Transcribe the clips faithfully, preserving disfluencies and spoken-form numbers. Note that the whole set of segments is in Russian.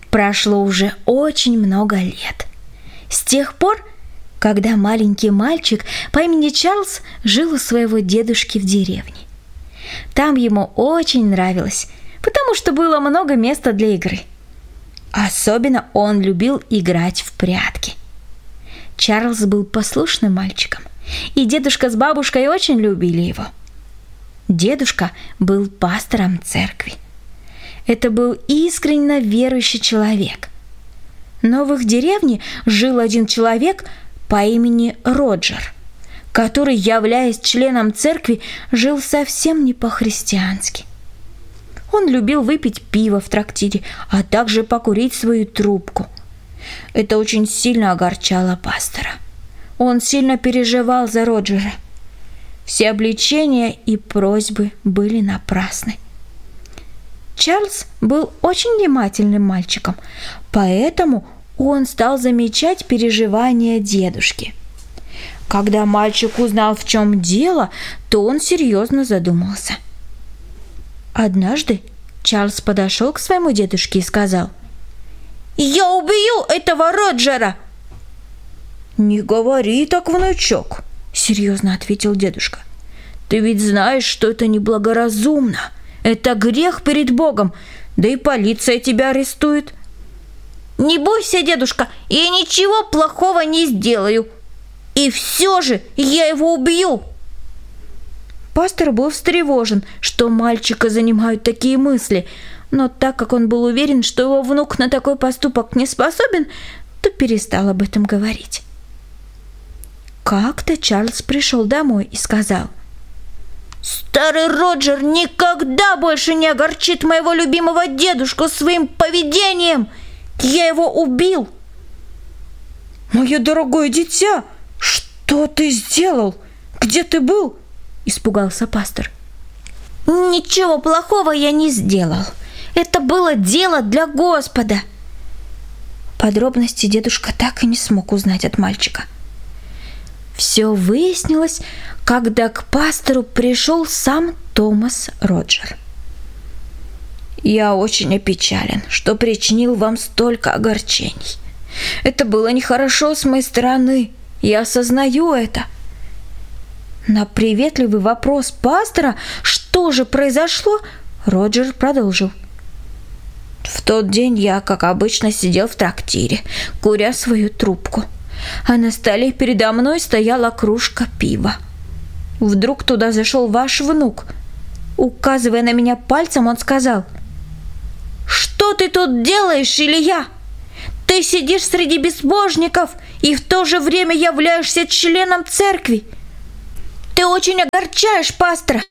Прошло уже очень много лет. С тех пор, когда маленький мальчик по имени Чарльз жил у своего дедушки в деревне. Там ему очень нравилось, потому что было много места для игры. Особенно он любил играть в прятки. Чарльз был послушным мальчиком, и дедушка с бабушкой очень любили его. Дедушка был пастором церкви. Это был искренне верующий человек. Но в их деревне жил один человек по имени Роджер, который, являясь членом церкви, жил совсем не по-христиански. Он любил выпить пиво в трактире, а также покурить свою трубку. Это очень сильно огорчало пастора. Он сильно переживал за Роджера. Все обличения и просьбы были напрасны. Чарльз был очень внимательным мальчиком, поэтому он стал замечать переживания дедушки. Когда мальчик узнал, в чем дело, то он серьезно задумался. Однажды Чарльз подошел к своему дедушке и сказал: «Я убью этого Роджера!» «Не говори так, внучок», — серьезно ответил дедушка. «Ты ведь знаешь, что это неблагоразумно. Это грех перед Богом, да и полиция тебя арестует». «Не бойся, дедушка, я ничего плохого не сделаю. И все же я его убью!» Пастор был встревожен, что мальчика занимают такие мысли, но так как он был уверен, что его внук на такой поступок не способен, то перестал об этом говорить. Как-то Чарльз пришел домой и сказал: «Старый Роджер никогда больше не огорчит моего любимого дедушку своим поведением! Я его убил!» «Мое дорогое дитя, что ты сделал? Где ты был?» – испугался пастор. «Ничего плохого я не сделал. Это было дело для Господа». Подробности дедушка так и не смог узнать от мальчика. Все выяснилось, когда к пастору пришел сам Томас Роджер. «Я очень опечален, что причинил вам столько огорчений. Это было нехорошо с моей стороны, я осознаю это». На приветливый вопрос пастора, что же произошло, Роджер продолжил: «В тот день я, как обычно, сидел в трактире, куря свою трубку, а на столе передо мной стояла кружка пива. Вдруг туда зашел ваш внук. Указывая на меня пальцем, он сказал: «Что ты тут делаешь, Илья? Ты сидишь среди безбожников и в то же время являешься членом церкви. Ты очень огорчаешь пастора.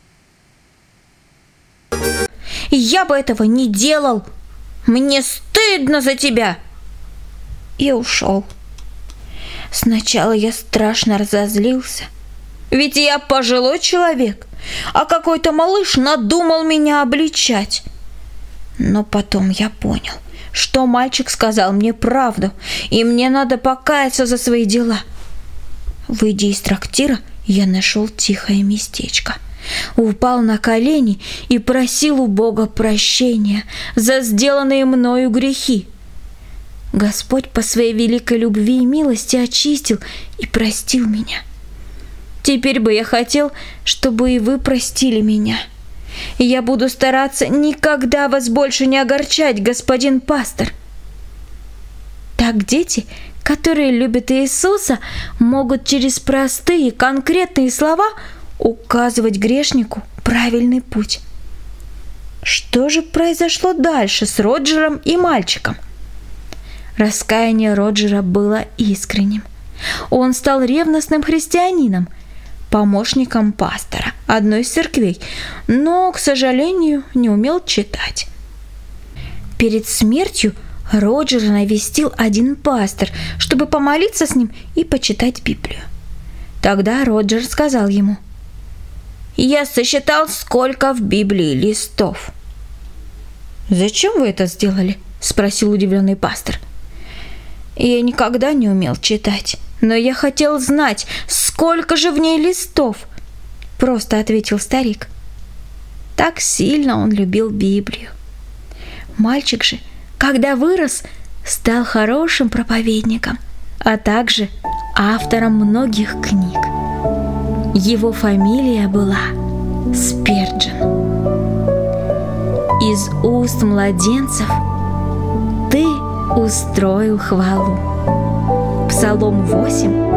Я бы этого не делал. Мне стыдно за тебя!» И ушел. Сначала я страшно разозлился, ведь я пожилой человек, а какой-то малыш надумал меня обличать. Но потом я понял, что мальчик сказал мне правду, и мне надо покаяться за свои дела. Выйдя из трактира, я нашел тихое местечко, упал на колени и просил у Бога прощения за сделанные мною грехи. Господь по своей великой любви и милости очистил и простил меня. Теперь бы я хотел, чтобы и вы простили меня. И я буду стараться никогда вас больше не огорчать, господин пастор. Так дети, которые любят Иисуса, могут через простые, конкретные слова указывать грешнику правильный путь. Что же произошло дальше с Роджером и мальчиком? Раскаяние Роджера было искренним. Он стал ревностным христианином, помощником пастора одной из церквей, но, к сожалению, не умел читать. Перед смертью Роджера навестил один пастор, чтобы помолиться с ним и почитать Библию. Тогда Роджер сказал ему: «Я сосчитал, сколько в Библии листов». «Зачем вы это сделали?» – спросил удивленный пастор. «Я никогда не умел читать, но я хотел знать, сколько же в ней листов», – просто ответил старик. Так сильно он любил Библию. Мальчик же Когда вырос, стал хорошим проповедником, а также автором многих книг. Его фамилия была Спирджин. Из уст младенцев ты устроил хвалу. Псалом восемь,